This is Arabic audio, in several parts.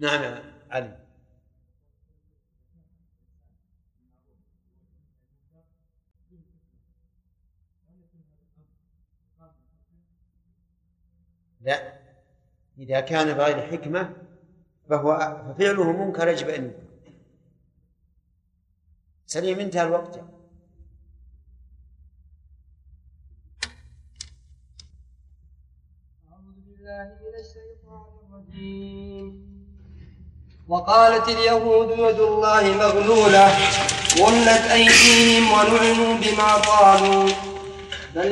نعم يا علي. لا، إذا كان بغير حكمة ففعله منكر يجب أن ينكر. سليم، انتهى الوقت. أعوذ بالله من الشيطان الرجيم. وقالت اليهود يد الله مغلولة غلت أيديهم ولعنوا بما قالوا بل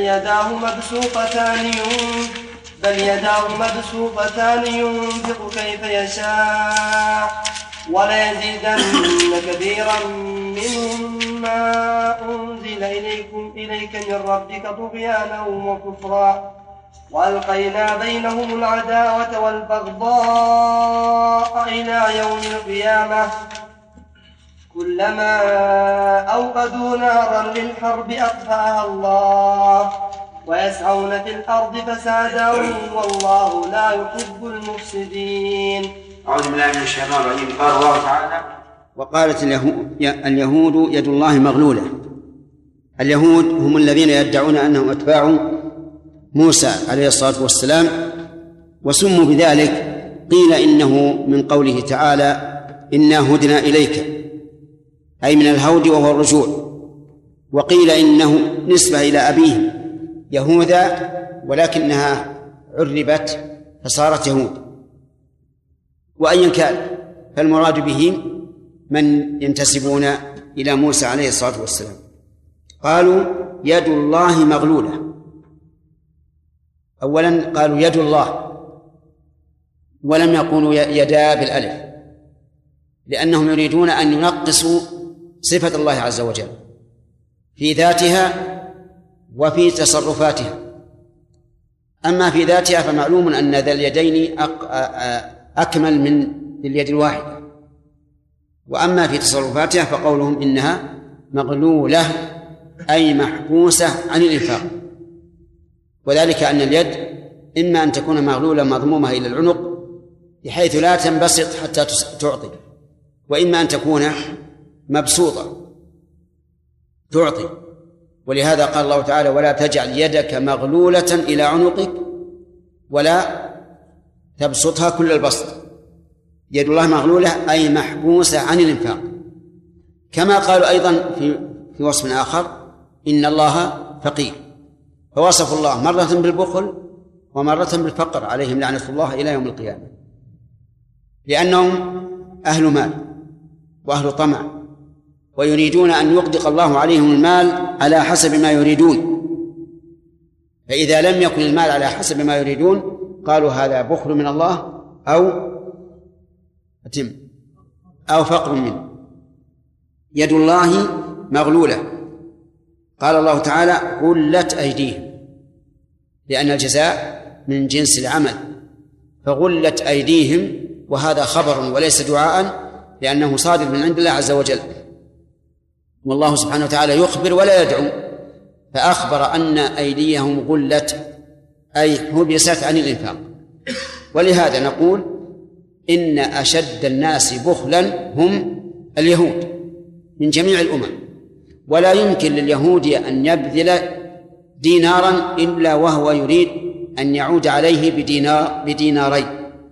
يداه مبسوطتان ينفق كيف يشاء وليزيدن كثيرا منهم ما أنزل إليك من ربك طغيانا وكفرا وألقينا بينهم العداوة والبغضاء إلى يوم القيامة كلما أوقدوا نارا للحرب أطفأها الله ويسعون في الأرض فسادا والله لا يحب المفسدين. أعوذ بالله من الشيطان الرجيم. قال الله تعالى: وقالت اليهود يد الله مغلولة. اليهود هم الذين يدعون أنهم أتباع موسى عليه الصلاة والسلام، وسموا بذلك. قيل إنه من قوله تعالى: إنا هدنا إليك، أي من الهود وهو الرجوع. وقيل إنه نسبة إلى أبيه يهوذا، ولكنها عربت فصارت يهود. وأيا كان فالمراد به من ينتسبون إلى موسى عليه الصلاة والسلام. قالوا يد الله مغلولة. أولا قالوا يد الله، ولم يقولوا يدا بالألف، لأنهم يريدون أن ينقصوا صفة الله عز وجل في ذاتها وفي تصرفاتها. أما في ذاتها فمعلوم أن ذا اليدين أكمل من اليد الواحدة. وأما في تصرفاتها فقولهم إنها مغلولة أي محبوسة عن الإنفاق، وذلك أن اليد إما أن تكون مغلولة مضمومة إلى العنق بحيث لا تنبسط حتى تعطي، وإما أن تكون مبسوطة تعطي. ولهذا قال الله تعالى: ولا تجعل يدك مغلولة إلى عنقك ولا تبسطها كل البسط. يد الله مغلولة أي محبوسة عن الإنفاق. كما قالوا أيضا في وصف آخر: إن الله فقير، فوصف الله مرة بالبخل ومرة بالفقر، عليهم لعنة الله إلى يوم القيامة، لأنهم أهل مال وأهل طمع، ويريدون أن يغدق الله عليهم المال على حسب ما يريدون. فإذا لم يكن المال على حسب ما يريدون قالوا هذا بخل من الله أو فقر منه. يد الله مغلولة. قال الله تعالى: غلت أيديهم، لأن الجزاء من جنس العمل، فغلت أيديهم، وهذا خبر وليس دعاء، لأنه صادر من عند الله عز وجل، والله سبحانه وتعالى يخبر ولا يدعو، فأخبر أن أيديهم غلت أي حبست عن الإنفاق. ولهذا نقول إن أشد الناس بخلا هم اليهود من جميع الأمم، ولا يمكن لليهود أن يبذل دينارا إلا وهو يريد أن يعود عليه بدينارين،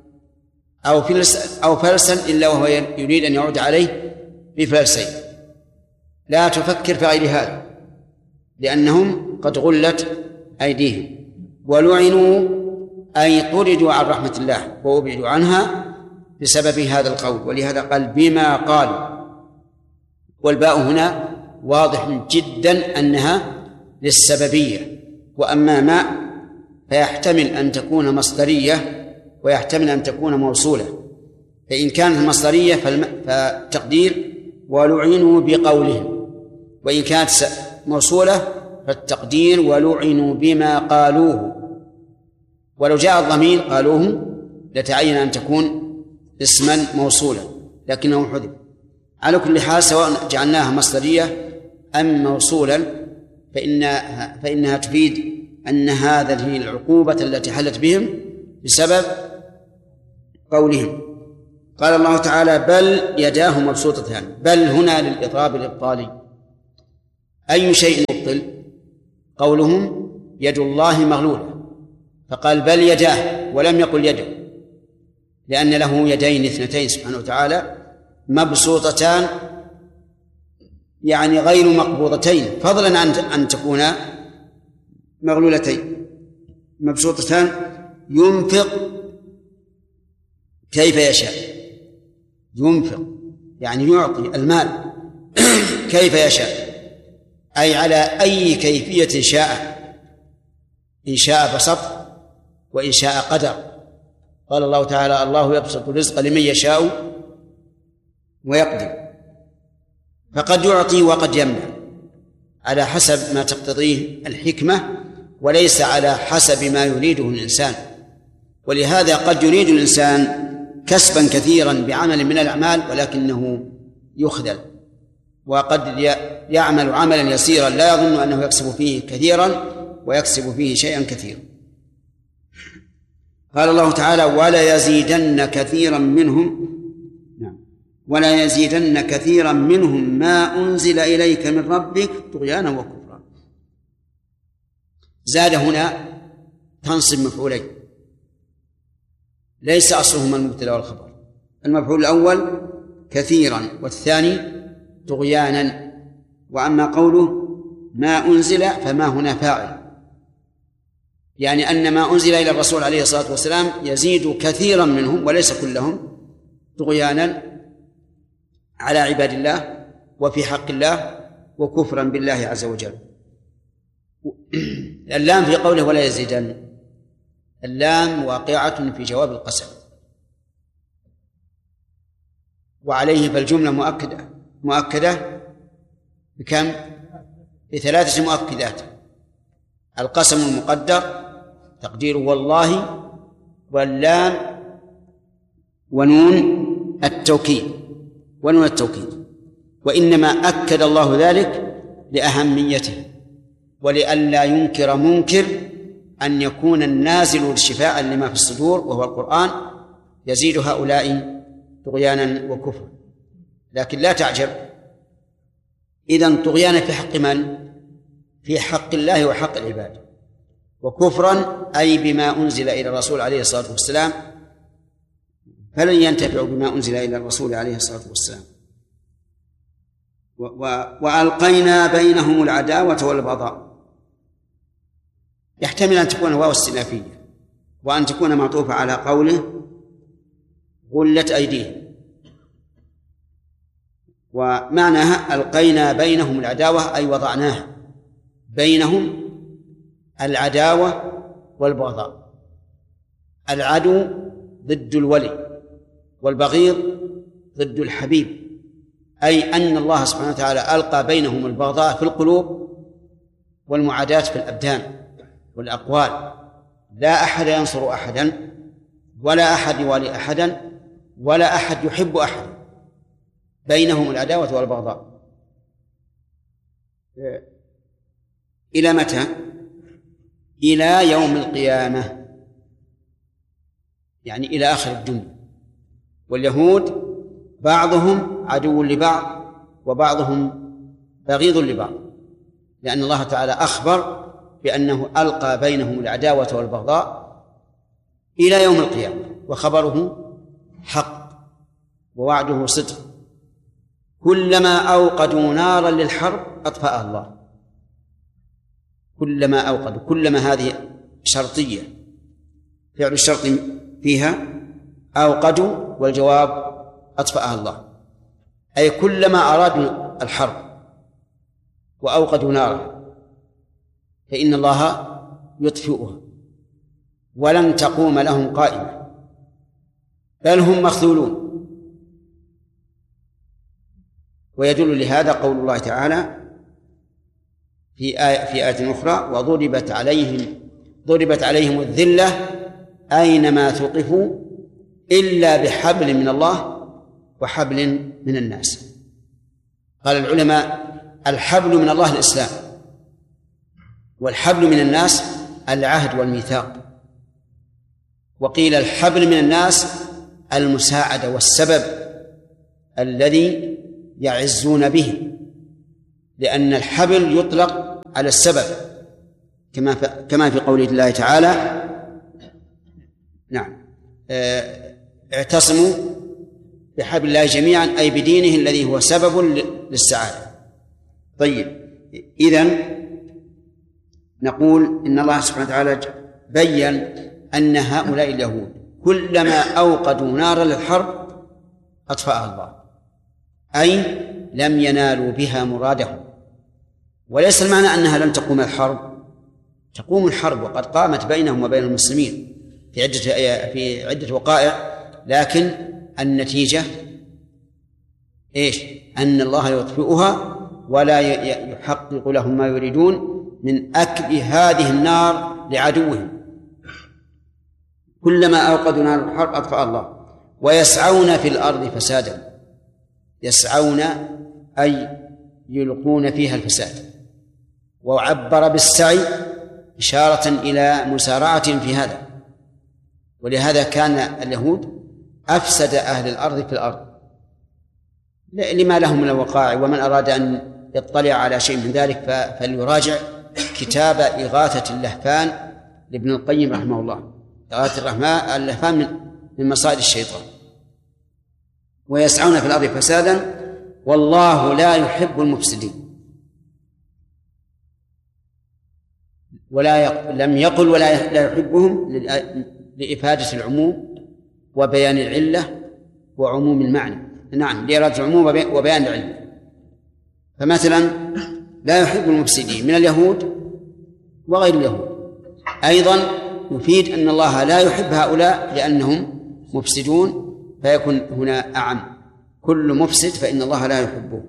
أو فلسا إلا وهو يريد أن يعود عليه بفلسين. لا تفكر في غير هذا، لأنهم قد غلت أيديهم ولعنوا أي طردوا عن رحمة الله وأبعدوا عنها بسبب هذا القول. ولهذا قال: بما قالوا، والباء هنا واضح جدا أنها للسببية. وأما ما فيحتمل أن تكون مصدرية ويحتمل أن تكون موصولة. فإن كانت مصدرية فالتقدير ولعنوا بقولهم، وإن كانت موصولة فالتقدير ولعنوا بما قالوه. ولو جاء الضمير قالوه لتعين أن تكون اسما موصولا، لكنه حذف. على كل حال سواء جعلناها مصدرية أم موصولا فإنها تفيد أن هذه العقوبة التي حلت بهم بسبب قولهم. قال الله تعالى بل يداه مبسوطتان، بل هنا للإضراب الإبطالي. أي شيء مبطل؟ قولهم يد الله مغلولة، فقال بل يداه ولم يقل يده، لأن له يدين اثنتين سبحانه وتعالى مبسوطتان، يعني غير مقبوضتين، فضلا عن أن تكون مغلولتين. مبسوطتان ينفق كيف يشاء، ينفق يعني يعطي المال كيف يشاء، أي على أي كيفية شاء، إن شاء بسط وإن شاء قدر. قال الله تعالى الله يبسط الرزق لمن يشاء ويقدر، فقد يعطي وقد يمنع على حسب ما تقتضيه الحكمة، وليس على حسب ما يريده الإنسان. ولهذا قد يريد الإنسان كسبا كثيرا بعمل من الأعمال ولكنه يخذل، وقد يعمل عملا يسيرا لا يظن أنه يكسب فيه كثيرا ويكسب فيه شيئا كثيرا. قال الله تعالى ولا يزيدن كثيرا منهم ما أنزل إليك من ربك طغيانا وكفرا. زاد هنا تنصب مفعولين، ليس أصلهما المبتدأ والخبر. المفعول الأول كثيرا والثاني طغيانا. وأما قوله ما أنزل فما هنا فاعل، يعني أن ما أنزل إلى الرسول عليه الصلاة والسلام يزيد كثيرا منهم وليس كلهم طغيانا على عباد الله وفي حق الله وكفرا بالله عز وجل. اللام في قوله ولا يزيدن، اللام واقعة في جواب القسم، وعليه فالجملة مؤكدة بكم؟ بثلاثة مؤكدات: القسم المقدر تقديره والله، واللام ونون التوكيد. وإنما أكد الله ذلك لأهميته ولئلا ينكر منكر أن يكون النازل شفاء لما في الصدور وهو القرآن يزيد هؤلاء طغيانا وكفرا. لكن لا تعجب، إذن طغيانا في حق من؟ في حق الله وحق العباد، وكفرا أي بما أنزل إلى الرسول عليه الصلاة والسلام، فلن ينتفعوا بما أنزل إلى الرسول عليه الصلاة والسلام. وألقينا بينهم العداوة والبغضاء، يحتمل أن تكون واو استئنافية وأن تكون معطوفة على قوله غلت أيديهم، ومعناها ألقينا بينهم العداوة أي وضعناها بينهم العداوة والبغضاء. العدو ضد الولي والبغيض ضد الحبيب، أي أن الله سبحانه وتعالى ألقى بينهم البغضاء في القلوب والمعاداة في الأبدان والأقوال. لا أحد ينصر أحدا، ولا أحد يوالي أحدا، ولا أحد يحب أحدا، بينهم العداوة والبغضاء. إلى متى؟ إلى يوم القيامة، يعني إلى آخر الدنيا. واليهود بعضهم عدو لبعض وبعضهم بغيض لبعض، لأن الله تعالى أخبر بأنه ألقى بينهم العداوة والبغضاء إلى يوم القيامة، وخبره حق ووعده صدق. كلما أوقدوا نارا للحرب أطفأها الله. كلما أوقدوا، كلما هذه شرطية، فعل الشرط فيها أوقدوا، والجواب أطفأها الله، أي كلما أرادوا الحرب وأوقدوا نارا فإن الله يطفئها ولن تقوم لهم قائمة، بل هم مخذولون. ويدل لهذا قول الله تعالى في آية أخرى ضربت عليهم الذلة أينما ثقفوا إلا بحبل من الله وحبل من الناس. قال العلماء الحبل من الله الإسلام، والحبل من الناس العهد والميثاق. وقيل الحبل من الناس المساعدة والسبب الذي يعزون به، لأن الحبل يطلق على السبب كما في قول الله تعالى نعم اعتصموا بحبل الله جميعا، أي بدينه الذي هو سبب للسعادة. طيب، إذن نقول إن الله سبحانه وتعالى بيّن أن هؤلاء اليهود كلما أوقدوا نارا للحرب أطفأها الله، أي لم ينالوا بها مرادهم. وليس المعنى أنها لن تقوم الحرب، تقوم الحرب وقد قامت بينهم وبين المسلمين في عدة وقائع، لكن النتيجة إيش؟ أن الله يطفئها ولا يحقق لهم ما يريدون من أكل هذه النار لعدوهم. كلما أوقدوا نار الحرب أطفأ الله. ويسعون في الأرض فسادا، يسعون أي يلقون فيها الفساد، وعبر بالسعي إشارة إلى مسارعة في هذا. ولهذا كان اليهود أفسد أهل الأرض في الأرض لما لهم من الوقائع. ومن أراد أن يطلع على شيء من ذلك فليراجع كتاب إغاثة اللهفان لابن القيم رحمه الله. إغاثة اللهفان من مصائد الشيطان. ويسعون في الأرض فسادا والله لا يحب المفسدين. لم يقل ولا لا يحبهم لإفادة العموم وبيان العلة وعموم المعنى. نعم، لإرادة العموم وبيان العلة. فمثلا لا يحب المفسدين من اليهود وغير اليهود، أيضا يفيد أن الله لا يحب هؤلاء لأنهم مفسدون، فيكون هنا أعم، كل مفسد فإن الله لا يحبه.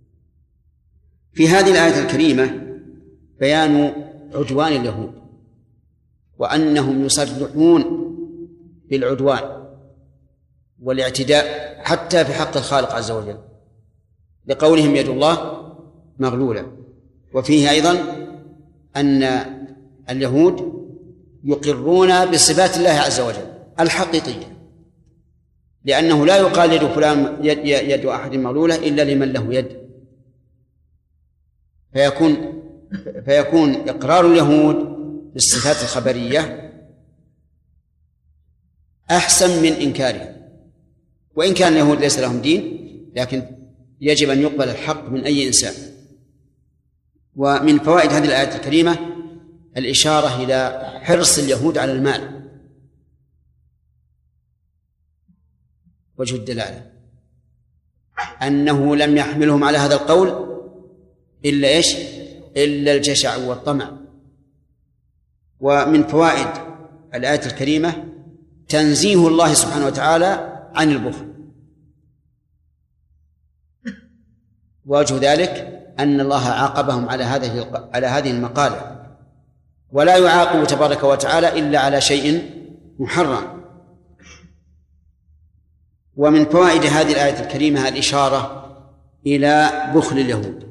في هذه الآية الكريمة بيان عدوان اليهود وأنهم يصرحون بالعدوان والاعتداء حتى في حق الخالق عز وجل بقولهم يد الله مغلولة. وفيه أيضا أن اليهود يقرون بصفات الله عز وجل الحقيقية، لأنه لا يقال يد فلان يد أحد مغلولة إلا لمن له يد. فيكون إقرار اليهود بالصفات الخبرية أحسن من إنكارهم. وإن كان اليهود ليس لهم دين، لكن يجب أن يقبل الحق من أي إنسان. ومن فوائد هذه الآية الكريمة الإشارة إلى حرص اليهود على المال. وجه الدلالة أنه لم يحملهم على هذا القول إلا إيش؟ إلا الجشع والطمع. ومن فوائد الآية الكريمة تنزيه الله سبحانه وتعالى عن البخل. ووجه ذلك أن الله عاقبهم على هذه المقالة، ولا يعاقب تبارك وتعالى إلا على شيء محرم. ومن فوائد هذه الآية الكريمة الإشارة إلى بخل اليهود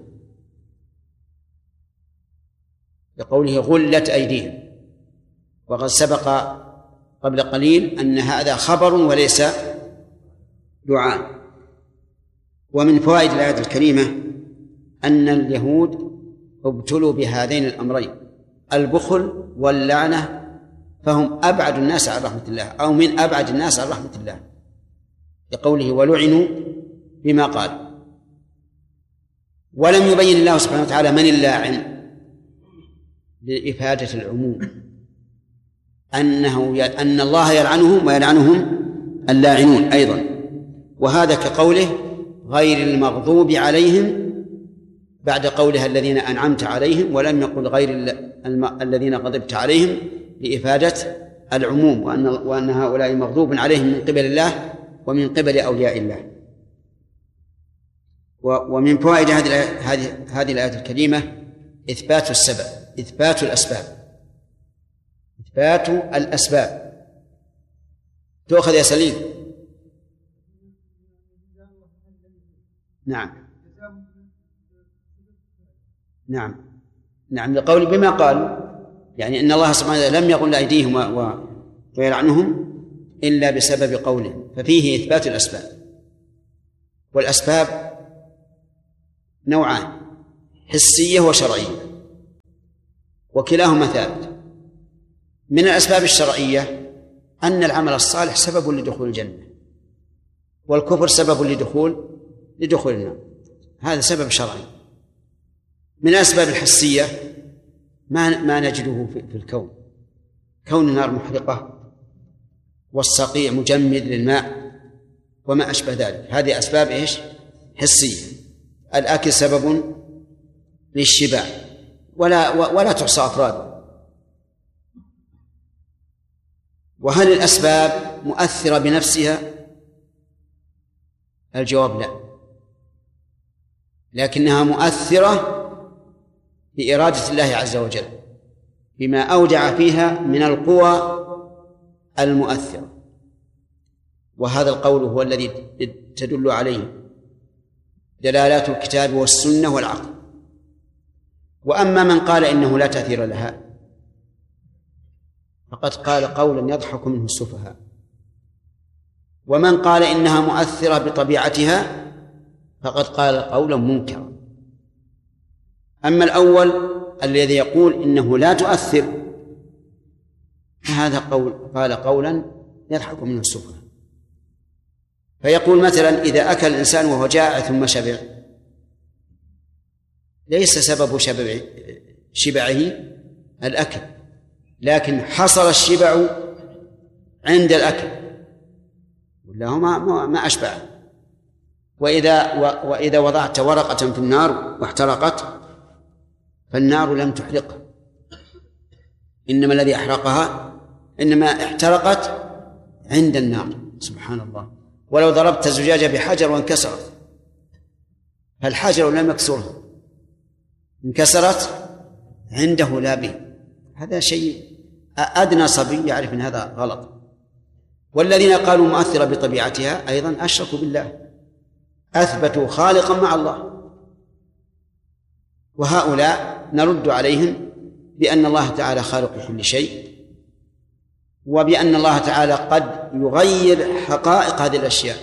بقوله غلت أيديهم، وقد سبق قبل قليل أن هذا خبر وليس دعاء. ومن فوائد الآية الكريمة أن اليهود ابتلوا بهذين الأمرين، البخل واللعنة، فهم أبعد الناس عن رحمة الله أو من أبعد الناس عن رحمة الله لقوله ولعنوا بما قالوا. ولم يبين الله سبحانه وتعالى من اللاعن لإفادة العموم، أن الله يلعنهم ويلعنهم اللاعنون أيضا. وهذا كقوله غير المغضوب عليهم بعد قولها الذين أنعمت عليهم، ولم يقل غير الذين غضبت عليهم لإفادة العموم، وأن هؤلاء مغضوب عليهم من قبل الله ومن قبل أولياء الله. ومن فوائد هذه الآية الكريمة إثبات السبب، إثبات الأسباب. تؤخذ يا سليم. نعم لقول بما قالوا، يعني أن الله سبحانه وتعالى لم يقل لأيديهم ويلعنهم، إلا بسبب قولهم، ففيه إثبات الأسباب. والأسباب نوعان: حسية وشرعية، وكلاهما ثابت. من الأسباب الشرعية أن العمل الصالح سبب لدخول الجنة، والكفر سبب لدخول النار، هذا سبب شرعي. من الأسباب الحسية ما نجده في الكون، كون النار محرقة والصقيع مجمد للماء وما أشبه ذلك، هذه أسباب إيش؟ حسية. الأكل سبب للشبع ولا تحصى أفراده. وهل الأسباب مؤثرة بنفسها؟ الجواب لا، لكنها مؤثرة بإرادة الله عز وجل بما أودع فيها من القوى المؤثرة، وهذا القول هو الذي تدل عليه دلالات الكتاب والسنة والعقل. وأما من قال إنه لا تأثير لها فقد قال قولا يضحك منه السفهاء، ومن قال إنها مؤثرة بطبيعتها فقد قال قولا منكرا. أما الأول الذي يقول إنه لا تؤثر هذا قال قولا يضحك منه السفهاء. فيقول مثلا إذا أكل الإنسان وهو جائع ثم شبع، ليس سبب شبعه الأكل، لكن حصل الشبع عند الأكل، ولا هو ما أشبع. وإذا وضعت ورقة في النار واحترقت فالنار لم تحرقها، إنما الذي أحرقها إنما احترقت عند النار. سبحان الله. ولو ضربت الزجاجة بحجر وانكسرت فالحجر لم يكسرها، انكسرت عنده لا به. هذا شيء أدنى صبي يعرف أن هذا غلط. والذين قالوا مؤثرة بطبيعتها أيضا أشركوا بالله، أثبتوا خالقا مع الله. وهؤلاء نرد عليهم بأن الله تعالى خالق كل شيء، وبأن الله تعالى قد يغير حقائق هذه الأشياء.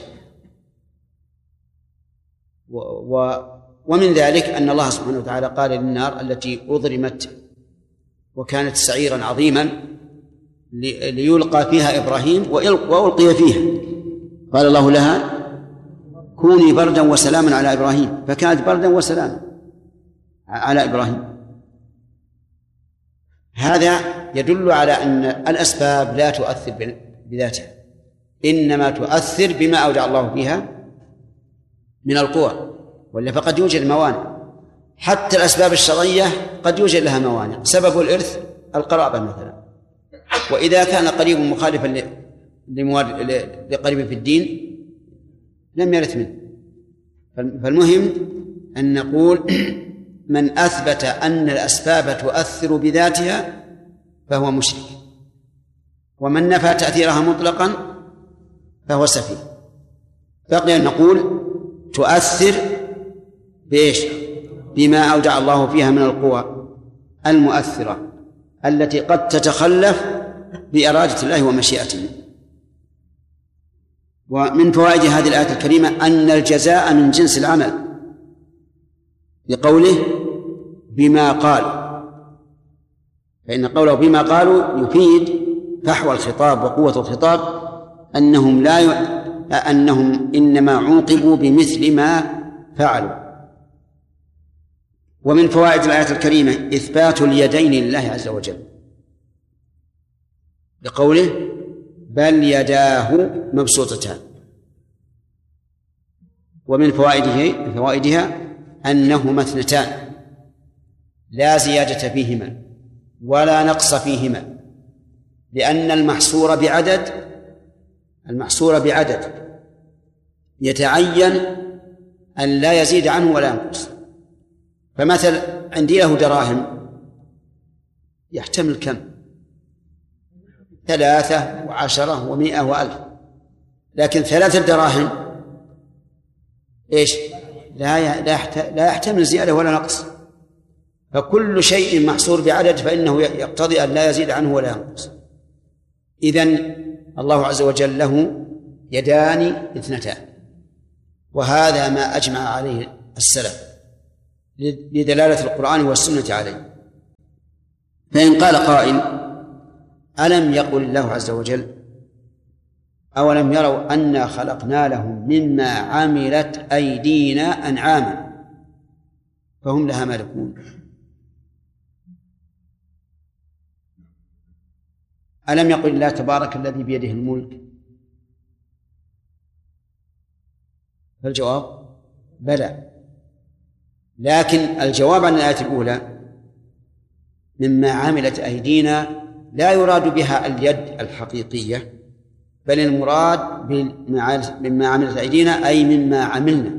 ومن ذلك أن الله سبحانه وتعالى قال للنار التي أضرمت وكانت سعيرا عظيما ليلقى فيها إبراهيم وألقي فيها، قال الله لها كوني بردا وسلاما على إبراهيم، فكانت بردا وسلاما على إبراهيم. هذا يدل على أن الأسباب لا تؤثر بذاتها، إنما تؤثر بما أودع الله فيها من القوى، ولا فقد يوجد موانع. حتى الأسباب الشرعية قد يوجد لها موانع. سبب الإرث القرابة مثلا، وإذا كان قريب مخالفا لقريب في الدين لم يرث منه. فالمهم أن نقول من أثبت أن الأسباب تؤثر بذاتها فهو مشرك، ومن نفى تأثيرها مطلقا فهو سفيه. بقي أن نقول تؤثر بإيش؟ بما أودع الله فيها من القوى المؤثرة التي قد تتخلف بإرادة الله ومشيئته. ومن فوائد هذه الآية الكريمة أن الجزاء من جنس العمل، لقوله بما قال، فإن قوله بما قالوا يفيد فحوى الخطاب وقوة الخطاب، أنهم إنما عوقبوا بمثل ما فعلوا. ومن فوائد الآية الكريمة إثبات اليدين لله عز وجل، لقوله بل يداه مبسوطتان. ومن فوائدها أنهما اثنتان لا زيادة فيهما ولا نقص فيهما، لأن المحصور بعدد يتعين أن لا يزيد عنه ولا ينقص. فمثل عندي له دراهم يحتمل كم؟ 3 و10 و100 و1000، لكن 3 دراهم إيش؟ لا يحتمل زيادة ولا نقص. فكل شيء محصور بعدد فإنه يقتضي أن لا يزيد عنه ولا ينقص. إذن الله عز وجل له يدان اثنتان، وهذا ما أجمع عليه السلف لدلالة القرآن والسنة عليه. فإن قال قائل: ألم يقل الله عز وجل: أولم يروا أنا خلقنا لهم مما عملت أيدينا أنعاما فهم لها مالكون؟ ألم يقل الله تبارك الذي بيده الملك؟ فالجواب: بلى، لكن الجواب عن الآية الأولى مما عملت أيدينا لا يراد بها اليد الحقيقية، بل المراد مما عملت أيدينا أي مما عملنا.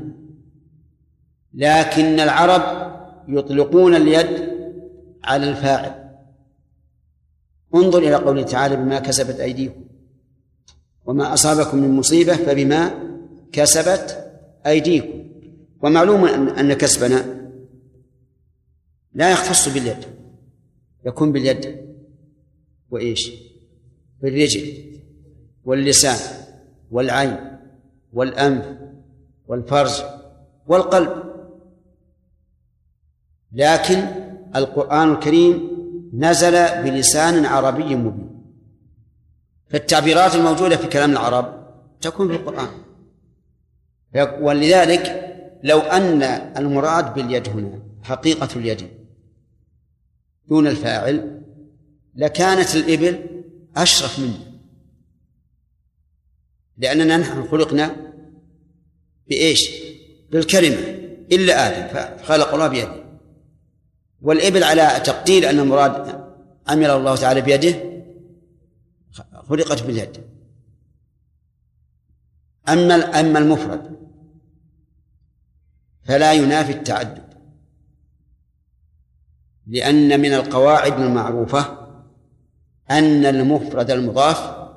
لكن العرب يطلقون اليد على الفاعل. انظر إلى قوله تعالى: بما كسبت أيديكم وما أصابكم من مصيبة فبما كسبت أيديكم. ومعلوم أن كسبنا لا يختص باليد، يكون باليد وإيش؟ بالرجل واللسان والعين والأنف والفرج والقلب. لكن القرآن الكريم نزل بلسان عربي مبين، فالتعبيرات الموجودة في كلام العرب تكون في القرآن. ولذلك لو أن المراد باليد هنا حقيقة اليد دون الفاعل لكانت الإبل أشرف منه، لأننا نحن خلقنا بإيش؟ بالكلمة، إلا آدم فخلق الله بيده. والإبل على تقدير أن المراد عمل الله تعالى بيده خلقت باليد. أما المفرد فلا ينافي التعدد، لأن من القواعد المعروفة أن المفرد المضاف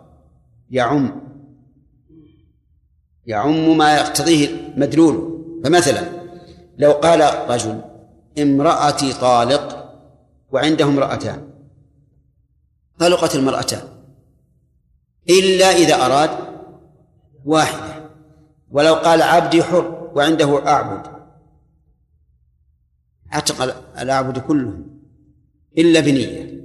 يعم ما يقتضيه مدلوله. فمثلا لو قال رجل: امرأتي طالق، وعنده امرأتان، طلقت المرأتان إلا إذا أراد واحدة. ولو قال: عبدي حر، وعنده أعبد، عتق الأعبد كلهم إلا بنية.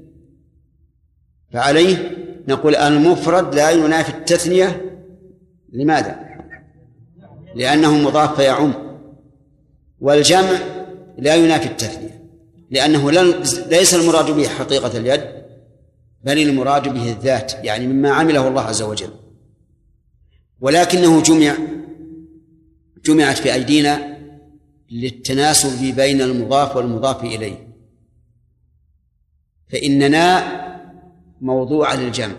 فعليه نقول المفرد لا ينافي التثنية. لماذا؟ لأنه مضاف فيعم. والجمع لا ينافي التثنية، لأنه ليس المراد به حقيقة اليد، بل المراد به الذات، يعني مما عمله الله عز وجل. ولكنه جمعت في أيدينا للتناسب بين المضاف والمضاف إليه، فإننا موضوع للجمع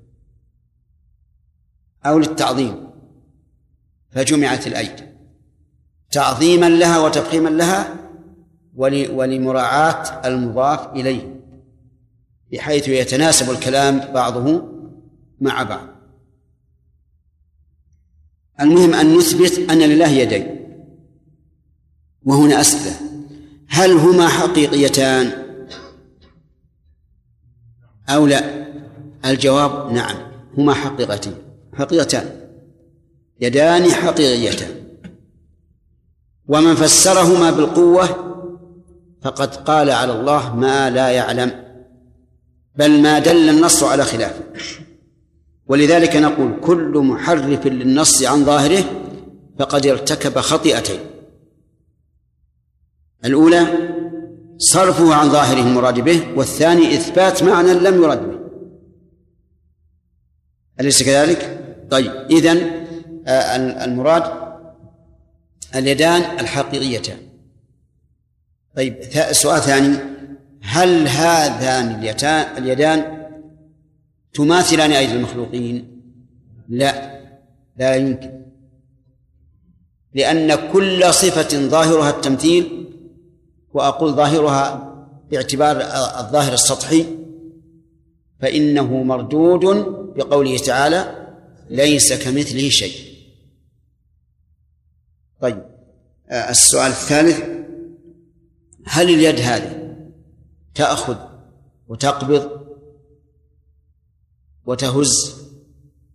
أو للتعظيم، فجمعت الأيدي تعظيما لها وتفخيما لها ولمراعاة المضاف إليه، بحيث يتناسب الكلام بعضه مع بعض. المهم أن نثبت أن لله يدين. وهنا أسئلة: هل هما حقيقيتان أو لا؟ الجواب: نعم، هما حقيقتان، يدان حقيقيتان. ومن فسرهما بالقوة فقد قال على الله ما لا يعلم، بل ما دل النص على خلافه. ولذلك نقول: كل محرف للنص عن ظاهره فقد ارتكب خطيئتين: الأولى صرفه عن ظاهره المراد به، والثاني إثبات معنى لم يرد به. أليس كذلك؟ طيب، إذن المراد اليدان الحقيقيتان. طيب، سؤال ثاني: هل هذان اليدان تماثلان أيدي المخلوقين؟ لا يمكن، لأن كل صفة ظاهرها التمثيل، وأقول ظاهرها باعتبار الظاهر السطحي، فإنه مردود بقوله تعالى: ليس كمثله شيء. طيب، السؤال الثالث: هل اليد هذه تأخذ وتقبض وتهز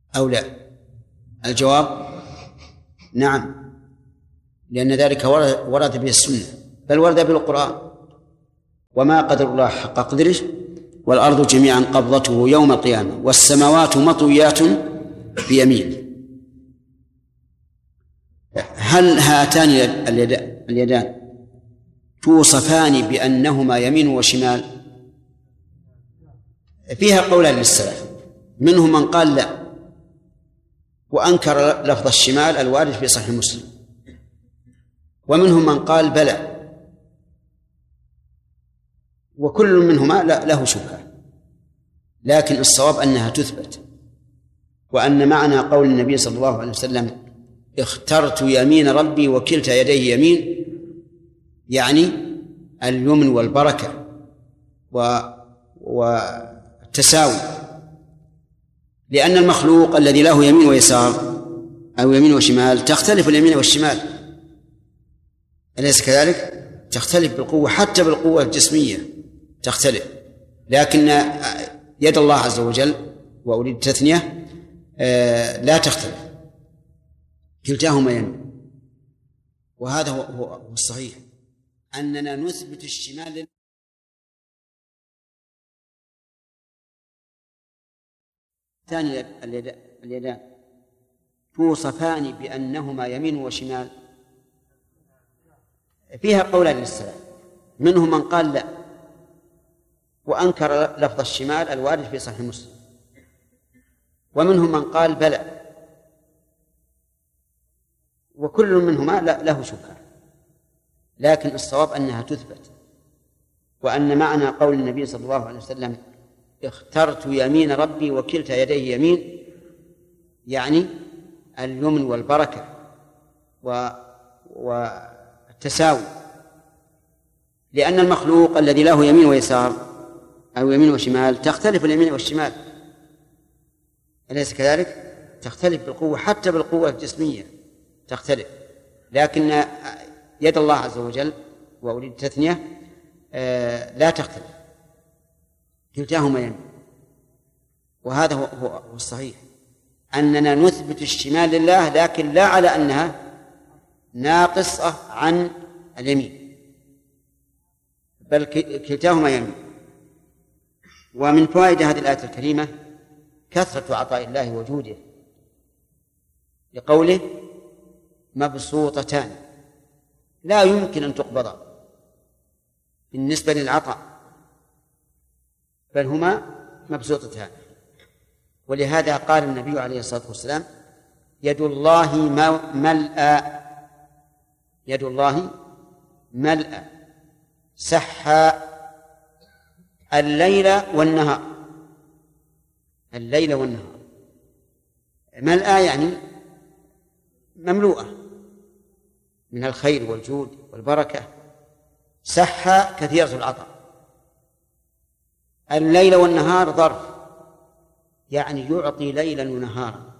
أو لا؟ الجواب نعم، لأن ذلك ورد به السنة، بل ورد به القرآن: وما قدر الله حق قدره والأرض جميعا قبضته يوم القيامة والسماوات مطويات بيمينه. هل هاتان اليدان توصفان بأنهما يمين وشمال؟ فيها قولان للسلف، منهم من قال لا وأنكر لفظ الشمال الوارد في صحيح مسلم، ومنهم من قال بلى، وكل منهما له شبهة، لكن الصواب أنها تثبت، وأن معنى قول النبي صلى الله عليه وسلم: اخترت يمين ربي وكلتا يديه يمين، يعني اليمن والبركة والتساوي، لأن المخلوق الذي له يمين ويسار أو يمين وشمال تختلف اليمين والشمال، أليس كذلك؟ تختلف بالقوة، حتى بالقوة الجسمية تختلف، لكن يد الله عز وجل، وأريد التثنية، لا تختلف، كلتاهما يمين. وهذا هو الصحيح، أننا نثبت الشمال ثاني اليدان توصفان بأنهما يمين وشمال. فيها قولان للسلف، منهم من قال لا وأنكر لفظ الشمال الوارد في صحيح مسلم، ومنهم من قال بلى، وكل منهما له شبهة، لكن الصواب أنها تثبت، وأن معنى قول النبي صلى الله عليه وسلم: اخترت يمين ربي وكلتا يديه يمين، يعني اليمن والبركة والتساوي، لأن المخلوق الذي له يمين ويسار أو يمين وشمال تختلف اليمين والشمال، أليس كذلك؟ تختلف بالقوة، حتى بالقوة الجسمية تختلف، لكن يد الله عز وجل، وأريد التثنية، لا تختلف، كلتاهما يمين. وهذا هو الصحيح، أننا نثبت الشمال لله، لكن لا على أنها ناقصة عن اليمين، بل كلتاهما يمين. ومن فوائد هذه الآية الكريمة كثرة عطاء الله وجوده، لقوله: مبسوطتان، لا يمكن أن تقبضا بالنسبة للعطاء، بل هما مبسوطتان. ولهذا قال النبي عليه الصلاة والسلام: يد الله ملأى، يد الله ملأى سحى الليل والنهار، الليل والنهار، ملأى يعني مملوءة من الخير والجود والبركة، سحى كثيرة العطاء. الليل والنهار ظرف، يعني يعطي ليلا ونهارا،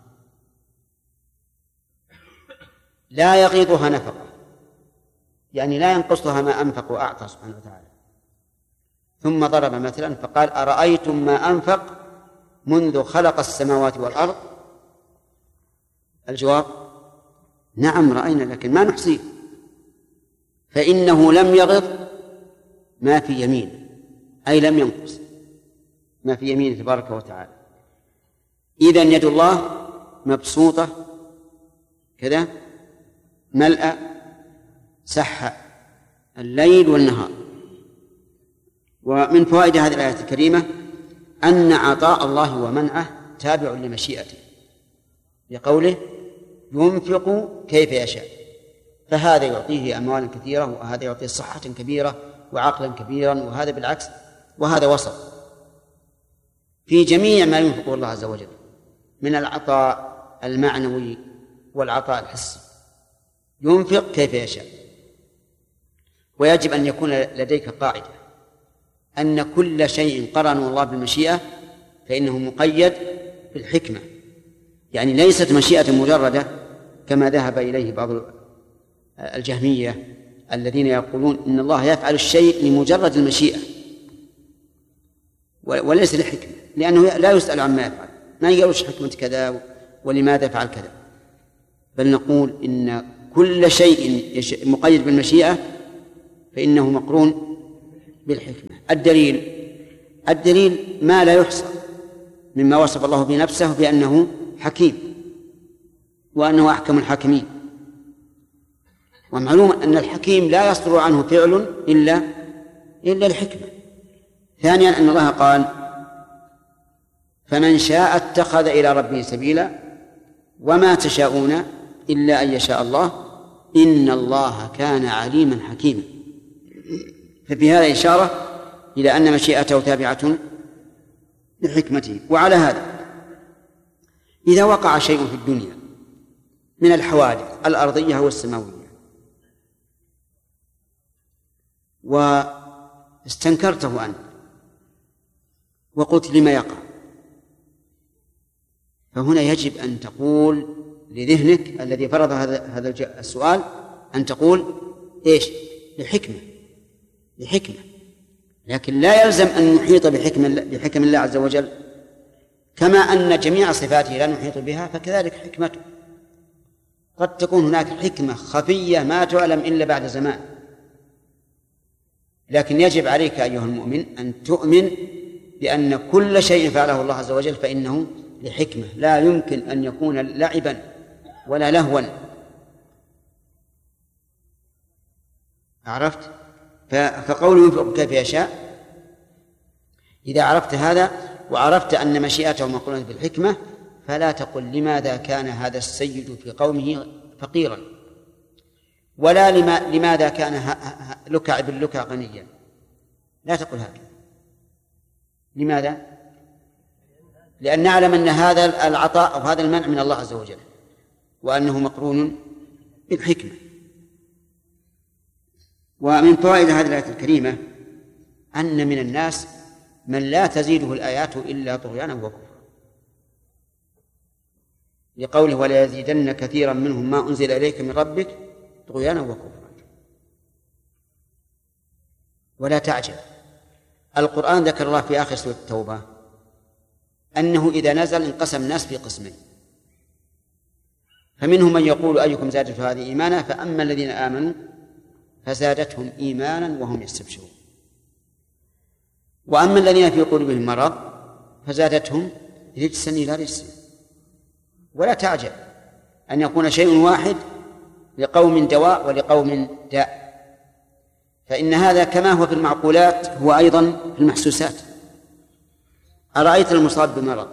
لا يغيضها نفقة، يعني لا ينقصها ما أنفق وأعطى سبحانه وتعالى. ثم ضرب مثلا فقال: أرأيتم ما أنفق منذ خلق السماوات والأرض؟ الجواب: نعم رأينا، لكن ما نحصيه، فإنه لم يغض ما في يمينه، أي لم ينقص ما في يمينه تبارك وتعالى. إذن يد الله مبسوطة كذا، ملأ سحى الليل والنهار. ومن فوائد هذه الآية الكريمة أن عطاء الله ومنعه تابع لمشيئته، لقوله: ينفق كيف يشاء، فهذا يعطيه أموالا كثيرة، وهذا يعطيه صحة كبيرة وعقلا كبيرا، وهذا بالعكس، وهذا وسط في جميع ما ينفقه الله عز وجل من العطاء المعنوي والعطاء الحسي، ينفق كيف يشاء. ويجب أن يكون لديك قاعدة أن كل شيء قرنه الله بالمشيئة فإنه مقيد بالحكمة، يعني ليست مشيئة مجردة كما ذهب إليه بعض الجهمية الذين يقولون إن الله يفعل الشيء لمجرد المشيئة وليس لحكمة، لأنه لا يسأل عما يفعل، ما يقولش حكمة كذا ولماذا فعل كذا، بل نقول إن كل شيء مقيد بالمشيئة فإنه مقرون بالحكمة. الدليل ما لا يحصى مما وصف الله بنفسه بأنه حكيم وأنه أحكم الحاكمين، ومعلوم أن الحكيم لا يصدر عنه فعل إلا الحكمة. ثانيا أن الله قال فمن شاء اتخذ إلى ربه سبيلا وما تشاءون إلا أن يشاء الله إن الله كان عليما حكيما. ففي هذا إشارة إلى أن مشيئته تابعة لحكمته. وعلى هذا إذا وقع شيء في الدنيا من الحوادث الأرضية والسماوية واستنكرته أنت وقلت لما يقع، فهنا يجب أن تقول لذهنك الذي فرض هذا السؤال أن تقول إيش؟ لحكمة، لكن لا يلزم أن نحيط بحكم الله عز وجل، كما أن جميع صفاته لا نحيط بها فكذلك حكمته. قد تكون هناك حكمة خفية ما تعلم إلا بعد زمان، لكن يجب عليك أيها المؤمن أن تؤمن بأن كل شيء فعله الله عز وجل فإنه لحكمة، لا يمكن أن يكون لعبا ولا لهوا. عرفت؟ فقوله ينفق كيف يشاء، إذا عرفت هذا وعرفت أن مشيئته مقرونة بالحكمة فلا تقل لماذا كان هذا السيد في قومه فقيرا، ولا لماذا كان لكع بن لكع غنيا، لا تقل هكذا. لماذا؟ لأن نعلم أن هذا العطاء أو هذا المنع من الله عز وجل وأنه مقرون بالحكمة. ومن فوائد هذه الآية الكريمة أن من الناس من لا تزيده الآيات إلا طغيانا وكفرا، لقوله ولا يزيدن كثيرا منهم ما أنزل إليك من ربك طغيانا وكفرا. ولا تعجب، القرآن ذكر الله في آخر سورة التوبة أنه إذا نزل انقسم الناس في قسمين، فمنهم من يقول أيكم زادته هذه إيمانا، فأما الذين آمنوا فزادتهم إيمانا وهم يستبشرون، وأما الذين في قلوبهم مرض فزادتهم رجسا إلى رجس. ولا تعجب أن يكون شيء واحد لقوم دواء ولقوم داء، فإن هذا كما هو في المعقولات هو أيضا في المحسوسات. أرأيت المصاب بمرض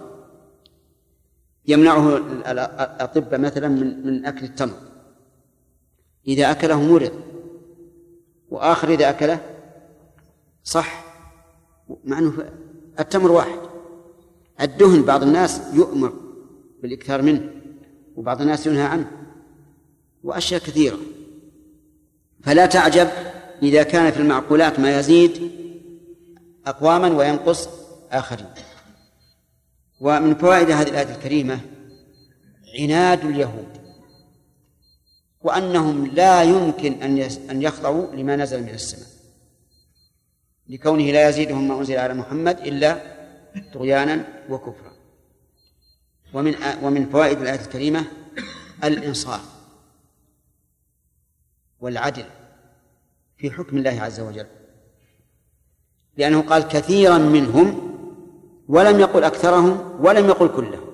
يمنعه الأطباء مثلا من أكل التمر، إذا أكله مرض، وآخر إذا أكله صح، مع أنه التمر واحد. الدهن بعض الناس يؤمر بالإكثار منه وبعض الناس ينهى عنه، وأشياء كثيرة. فلا تعجب إذا كان في المعقولات ما يزيد أقواما وينقص آخرين. ومن فوائد هذه الآية الكريمة عناد اليهود، وأنهم لا يمكن أن يخضعوا لما نزل من السماء، لكونه لا يزيدهم ما أنزل على محمد إلا طغيانا وكفرا. ومن فوائد الآية الكريمة الإنصاف والعدل في حكم الله عز وجل، لأنه قال كثيرا منهم ولم يقل أكثرهم ولم يقل كلهم.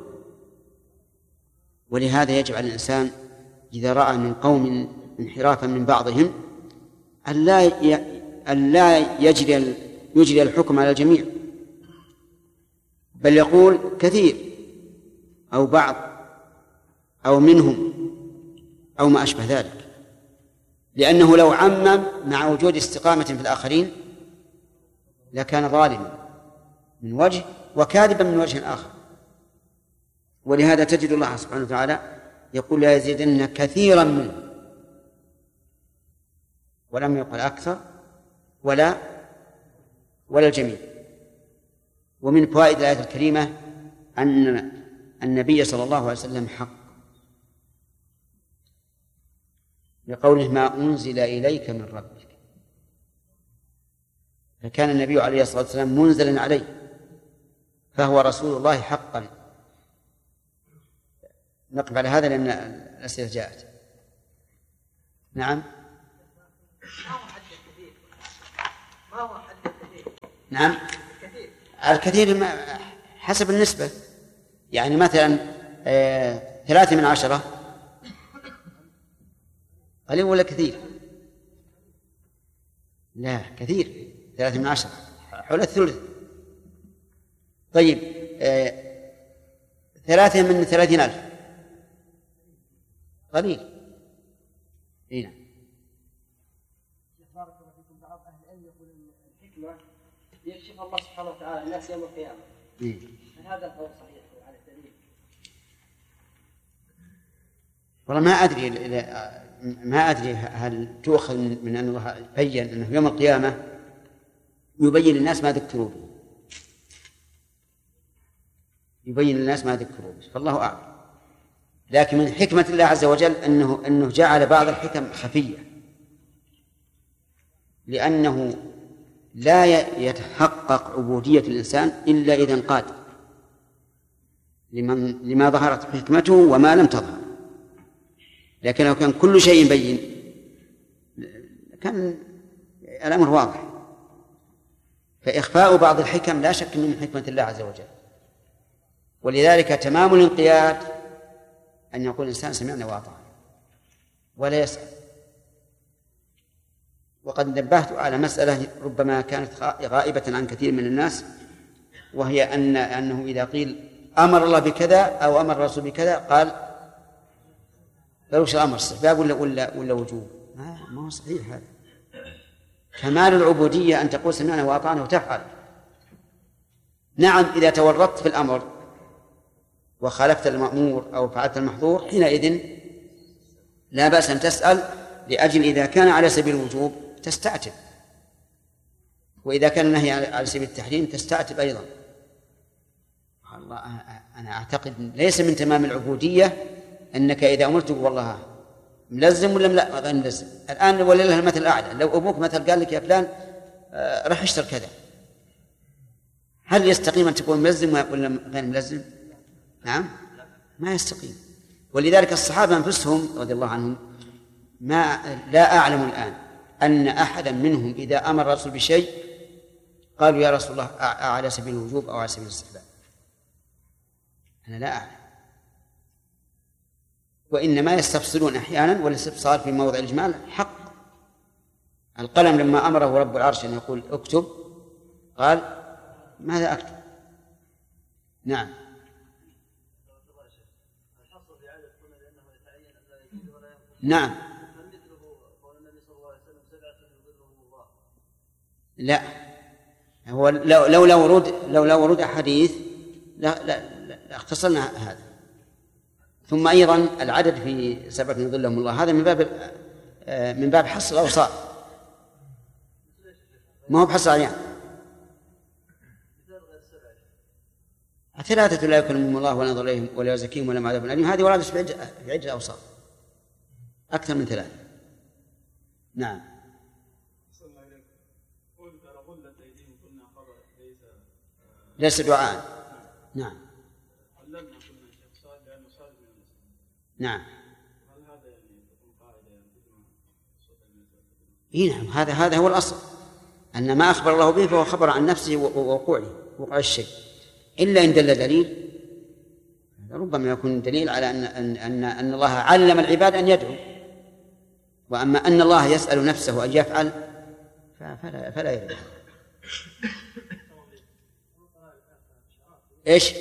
ولهذا يجب على الإنسان إذا رأى من قوم انحرافا من بعضهم أن لا يجري الحكم على الجميع، بل يقول كثير أو بعض أو منهم أو ما أشبه ذلك، لأنه لو عمم مع وجود استقامة في الآخرين لكان ظالما من وجه وكاذبا من وجه آخر. ولهذا تجد الله سبحانه وتعالى يقول لا يزيدن كثيرا منه، ولم يقل أكثر ولا الجميع. ومن فوائد الآية الكريمة أن النبي صلى الله عليه وسلم حق، لقوله ما أنزل إليك من ربك، فكان النبي عليه الصلاة والسلام منزلا عليه، فهو رسول الله حقا. نقف على هذا لأن الأسئلة جاءت. نعم. ما هو حد الكثير؟ نعم. الكثير حسب النسبة، يعني مثلا 3/10 قليل ولا كثير؟ لا كثير، 3/10 حول الثلث. طيب 3 من 30,000 قليل. هنا بارك الله فيكم. بعض أهل العلم يقول إن الحكمة يكشف الله سبحانه وتعالى الناس يوم القيامة. هل هذا القول صحيح على الدليل؟ والله ما أدري هل تؤخذ من أن الله بين أنه يوم القيامة يبين للناس ما ذكروا به، يبين للناس ما ذكروا به، فالله أعلم. لكن من حكمة الله عز وجل أنه جعل بعض الحكم خفية، لأنه لا يتحقق عبودية الإنسان إلا إذا انقاد لما ظهرت حكمته وما لم تظهر. لكن لو كان كل شيء بين كان الأمر واضح. فإخفاء بعض الحكم لا شك من حكمة الله عز وجل، ولذلك تمام الانقياد أن يقول الإنسان سمعنا وأطعنا ولا يسأل. وقد نبهت على مسألة ربما كانت غائبة عن كثير من الناس، وهي أنه إذا قيل أمر الله بكذا أو أمر الرسول بكذا قال فلوش الأمر استحباب ولا وجوب. ما هو صحيح هذا. كمال العبودية أن تقول سمعنا وأطعنا وتفعل. نعم إذا تورطت في الأمر وخالفت المأمور أو فعلت المحظور حينئذ لا بأس أن تسأل، لأجل إذا كان على سبيل الوجوب تستعتب، وإذا كان النهي على سبيل التحريم تستعتب أيضا. الله أنا أعتقد ليس من تمام العبودية أنك إذا أمرت والله ملزم ولا لا غير ملزم. الآن ولله المثل الأعلى، لو أبوك مثل قال لك يا فلان راح اشتر كذا، هل يستقيم أن تكون ملزم ولا غير ملزم؟ نعم ما يستقيم. ولذلك الصحابة أنفسهم رضي الله عنهم لا أعلم الآن أن أحدا منهم إذا أمر الرسول بشيء قالوا يا رسول الله على سبيل الوجوب أو على سبيل الاستحباب. أنا لا أعلم، وإنما يستفصلون أحيانا، والاستفصال في موضع الإجمال حق. القلم لما أمره رب العرش أن يقول اكتب قال ماذا أكتب؟ نعم. نعم. لا هو لولا ورود أحاديث لا اختصرنا هذا. ثم أيضا العدد في 7 يظلهم الله هذا من باب حصر الأوصاف، ما هو بحصر يعني. 3 لا يكلمهم الله ولا ينظر إليهم ولا يزكيهم ولا عذاب أليم، هذه وردت في عدة أوصاف أكثر من 3. نعم. ليس دعاء. نعم. نعم. نعم هذا هو الأصل، أن ما أخبر الله به فهو خبر عن نفسه ووقوع الشيء، إلا إن دل دليل ربما يكون دليل على أن الله علم العباد أن يدعو. وأما أن الله يسأل نفسه أن يفعل فلا يريد. إيش؟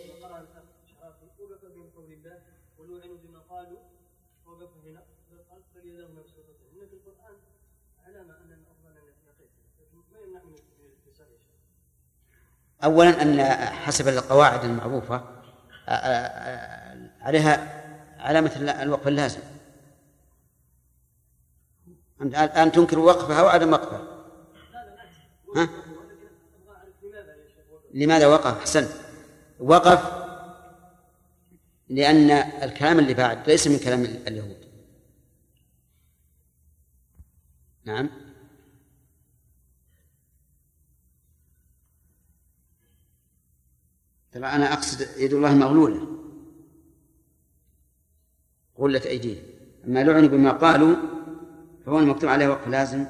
أولا أن حسب القواعد المعروفة عليها علامة الوقف اللازم. الآن تنكر وقفها وعدم وقفها. ها؟ لماذا وقف؟ أحسنت. وقف لأن الكلام اللي بعد ليس من كلام اليهود. نعم. طبعا أنا أقصد يد الله مغلولة، غلت أيديهم. أما لعنوا بما قالوا فهو المكتوب عليه وقف لازم.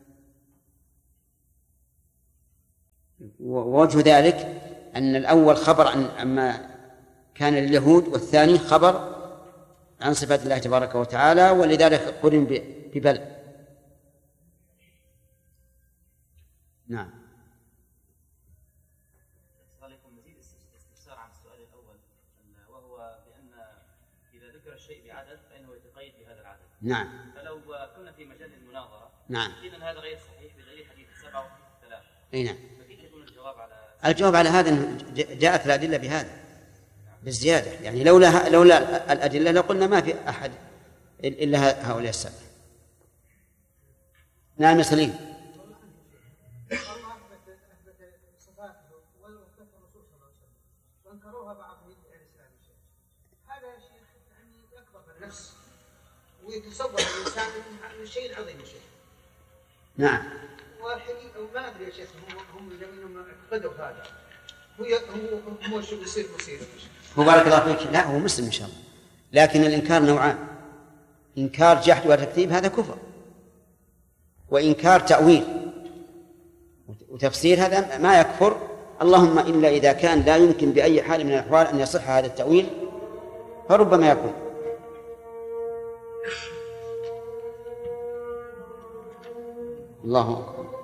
ووجه ذلك أن الأول خبر عما كان لليهود، والثاني خبر عن صفات الله تبارك وتعالى، ولذلك قرن ببل. نعم. مزيد استفسار عن السؤال الأول، وهو بأن إذا ذكر الشيء بعدد فإنه يتقيد بهذا العدد. نعم. فلو كنا في مجال المناظرة نعم إذن هذا غير صحيح بدليل حديث 7 و3. أي نعم. فكيف يكون الجواب على هذا أنه جاءت الأدلة بهذا بالزيادة، يعني لولا الأدلة لقلنا ما في أحد إلا هؤلاء السبعة. نعم يا سليم. وانكروها بعض الإسلام. هذا يا شيخ يعني يكبر بالنفس ويتصور الإنسان أن الشيء عظيم شيء. نعم. والحقيقة ما أدري يا شيخ هم الذين اعتقدوا هذا هو شو بيصير. هو بارك الله فيك، لا هو مسلم إن شاء الله، لكن الإنكار نوعان: إنكار جحد وتكذيب هذا كفر، وإنكار تأويل وتفسير هذا ما يكفر، اللهم إلا إذا كان لا يمكن بأي حال من الأحوال أن يصح هذا التأويل فربما يكون. الله أكبر.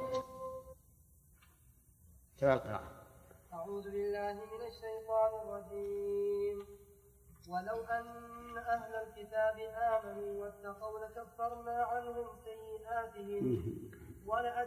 أعوذ بالله من الشيطان الرجيم. ولو أن أهل الكتاب آمنوا واتقوا لكفرنا عنهم سيئاتهم